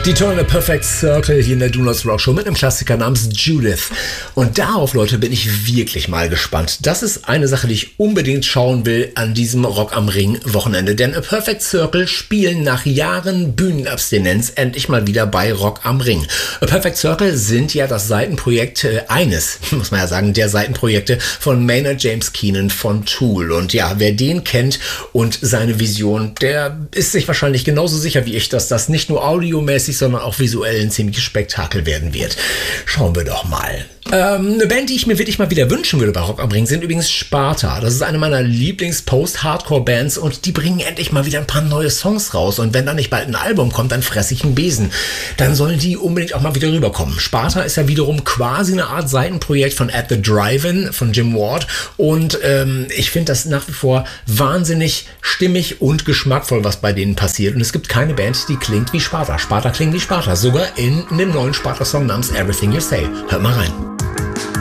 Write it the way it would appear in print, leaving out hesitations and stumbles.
Die tolle Perfect Circle hier in der Do Not Rock Show mit einem Klassiker namens Judith. Und darauf, Leute, bin ich wirklich mal gespannt. Das ist eine Sache, die ich unbedingt schauen will an diesem Rock am Ring Wochenende. Denn A Perfect Circle spielen nach Jahren Bühnenabstinenz endlich mal wieder bei Rock am Ring. A Perfect Circle sind ja das Seitenprojekt eines, muss man ja sagen, der Seitenprojekte von Maynard James Keenan von Tool. Und ja, wer den kennt und seine Vision, der ist sich wahrscheinlich genauso sicher wie ich, dass das nicht nur audiomäßig, sondern auch visuell ein ziemliches Spektakel werden wird. Schauen wir doch mal. Eine Band, die ich mir wirklich mal wieder wünschen würde bei Rock am Ring, sind übrigens Sparta. Das ist eine meiner Lieblings-Post-Hardcore-Bands und die bringen endlich mal wieder ein paar neue Songs raus. Und wenn da nicht bald ein Album kommt, dann fresse ich einen Besen. Dann sollen die unbedingt auch mal wieder rüberkommen. Sparta ist ja wiederum quasi eine Art Seitenprojekt von At the Drive-In von Jim Ward. Und ich finde das nach wie vor wahnsinnig stimmig und geschmackvoll, was bei denen passiert. Und es gibt keine Band, die klingt wie Sparta. Sparta klingt wie Sparta. Sogar in dem neuen Sparta-Song namens Everything You Say. Hört mal rein.